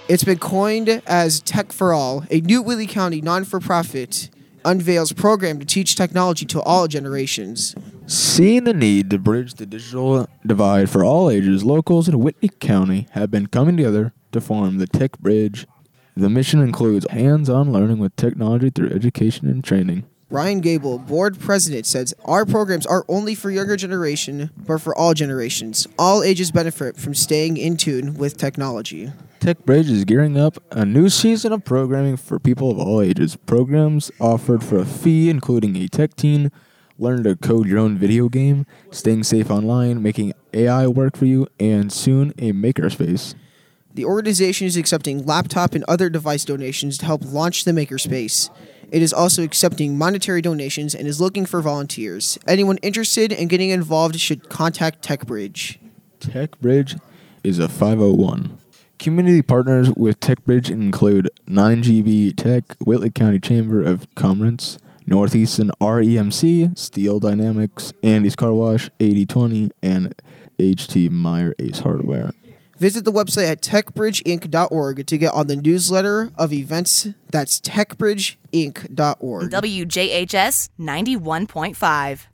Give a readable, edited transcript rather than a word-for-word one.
It's been coined as Tech for All. A new Whately County non-for-profit unveils program to teach technology to all generations. Seeing the need to bridge the digital divide for all ages, locals in Whitney County have been coming together to form the Tech Bridge. The mission includes hands-on learning with technology through education and training. Ryan Gable, board president, says our programs aren't only for younger generation, but for all generations. All ages benefit from staying in tune with technology. Tech Bridge is gearing up a new season of programming for people of all ages. Programs offered for a fee, including a tech teen, learn to code your own video game, staying safe online, making AI work for you, and soon a makerspace. The organization is accepting laptop and other device donations to help launch the makerspace. It is also accepting monetary donations and is looking for volunteers. Anyone interested in getting involved should contact TechBridge. TechBridge is a 501. Community partners with TechBridge include 9GB Tech, Whitley County Chamber of Commerce, Northeastern REMC, Steel Dynamics, Andy's Car Wash, 8020, and HT Meyer Ace Hardware. Visit the website at techbridgeinc.org to get on the newsletter of events. That's techbridgeinc.org. WJHS 91.5.